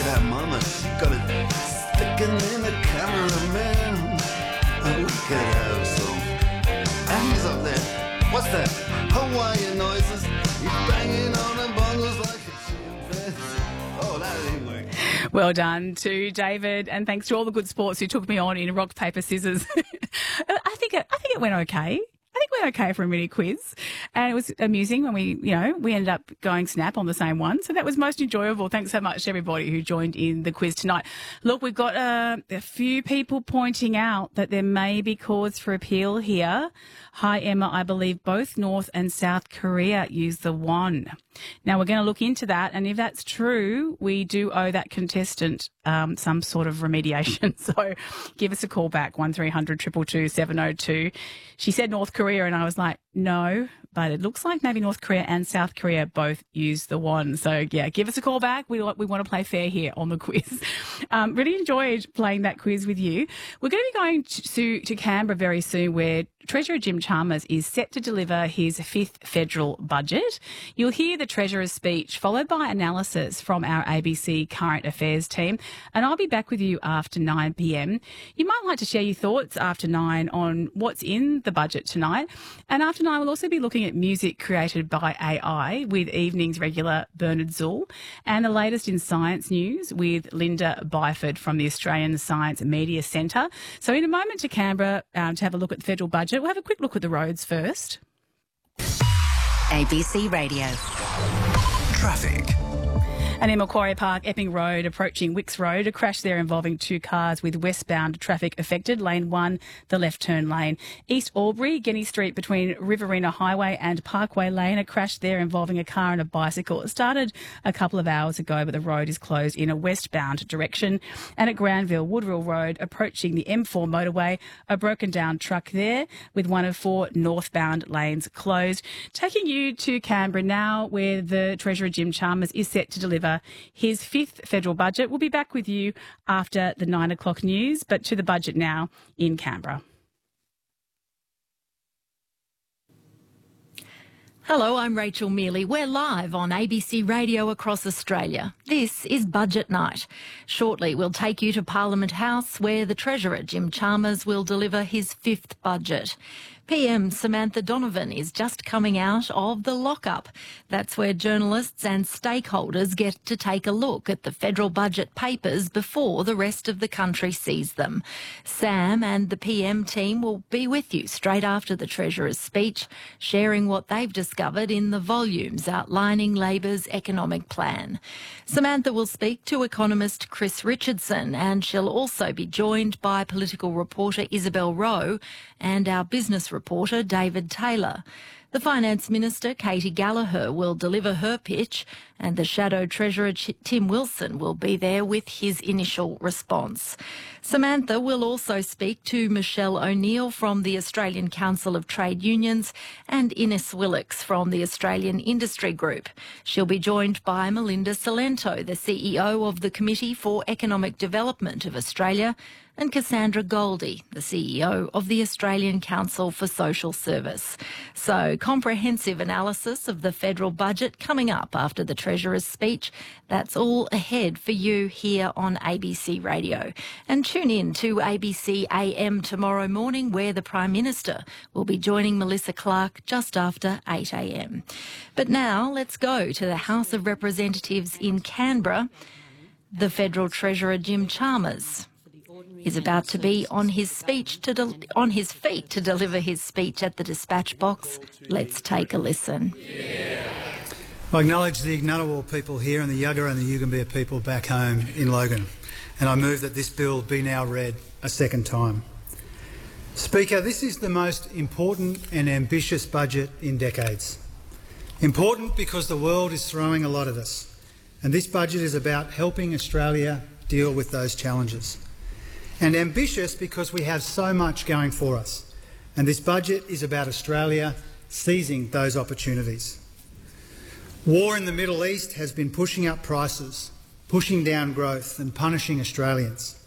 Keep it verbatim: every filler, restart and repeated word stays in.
at that mama, she got it sticking in the cameraman. Oh, look at her, so. And he's up there. What's that? Hawaiian noises. He's banging on the bongos like a chimpanzee. Oh, that didn't work. Well done to David, and thanks to all the good sports who took me on in rock, paper, scissors. I think it, I think it went okay. I think we're okay for a mini quiz, and it was amusing when we, you know, we ended up going snap on the same one. So that was most enjoyable. Thanks so much to everybody who joined in the quiz tonight. Look, we've got uh, a few people pointing out that there may be cause for appeal here. Hi, Emma. I believe both North and South Korea use the won. Now, we're going to look into that, and if that's true, we do owe that contestant um, some sort of remediation. So give us a call back, one three hundred two two two seven oh two. She said North Korea, and I was like, no, but it looks like maybe North Korea and South Korea both use the won. So, yeah, give us a call back. We we want to play fair here on the quiz. Um, really enjoyed playing that quiz with you. We're going to be going to, to Canberra very soon, where Treasurer Jim Chalmers is set to deliver his fifth federal budget. You'll hear the Treasurer's speech, followed by analysis from our A B C Current Affairs team, and I'll be back with you after nine p m. You might like to share your thoughts after nine on what's in the budget tonight. And after nine, we'll also be looking at music created by A I with evening's regular Bernard Zuhl, and the latest in science news with Linda Byford from the Australian Science Media Centre. So in a moment to Canberra um, to have a look at the federal budget. We'll have a quick look at the roads first. A B C Radio. Traffic. And in Macquarie Park, Epping Road, approaching Wicks Road, a crash there involving two cars with westbound traffic affected. Lane one, the left turn lane. East Albury, Guinea Street between Riverina Highway and Parkway Lane, a crash there involving a car and a bicycle. It started a couple of hours ago, but the road is closed in a westbound direction. And at Granville, Woodville Road, approaching the M four motorway, a broken down truck there with one of four northbound lanes closed. Taking you to Canberra now, where the Treasurer Jim Chalmers is set to deliver his fifth federal budget. We'll be back with you after the nine o'clock news, but to the budget now in Canberra. Hello, I'm Rachel Mealy. We're live on A B C Radio across Australia. This is Budget Night. Shortly, we'll take you to Parliament House, where the Treasurer, Jim Chalmers, will deliver his fifth budget. P M Samantha Donovan is just coming out of the lockup. That's where journalists and stakeholders get to take a look at the federal budget papers before the rest of the country sees them. Sam and the P M team will be with you straight after the Treasurer's speech, sharing what they've discovered in the volumes outlining Labor's economic plan. Samantha will speak to economist Chris Richardson, and she'll also be joined by political reporter Isabel Rowe and our business reporter David Taylor. The Finance Minister, Katie Gallagher, will deliver her pitch, and the Shadow Treasurer, Tim Wilson, will be there with his initial response. Samantha will also speak to Michelle O'Neill from the Australian Council of Trade Unions and Ines Willix from the Australian Industry Group. She'll be joined by Melinda Salento, the C E O of the Committee for Economic Development of Australia, and Cassandra Goldie, the C E O of the Australian Council for Social Service. So, comprehensive analysis of the federal budget coming up after the Treasurer's speech. That's all ahead for you here on A B C Radio. And tune in to A B C A M tomorrow morning, where the Prime Minister will be joining Melissa Clark just after eight a m. But now let's go to the House of Representatives in Canberra. The Federal Treasurer, Jim Chalmers, is about to be on his speech to del- on his feet to deliver his speech at the dispatch box. Let's take a listen. I acknowledge the Ngunnawal people here and the Yugara and the Yugambeh people back home in Logan, and I move that this bill be now read a second time. Speaker, this is the most important and ambitious budget in decades. Important because the world is throwing a lot at us, and this budget is about helping Australia deal with those challenges. And ambitious because we have so much going for us, and this budget is about Australia seizing those opportunities. War in the Middle East has been pushing up prices, pushing down growth and punishing Australians.